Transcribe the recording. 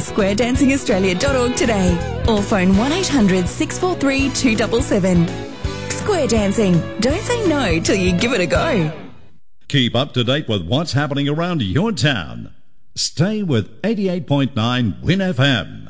squaredancingaustralia.org today or phone 1800 643 277. Square Dancing. Don't say no till you give it a go. Keep up to date with what's happening around your town. Stay with 88.9 Win FM.